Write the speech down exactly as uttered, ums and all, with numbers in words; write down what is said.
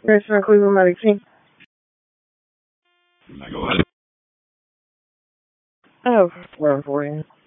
Restaurant Cleveland Medic. Can I go ahead? I have one for you.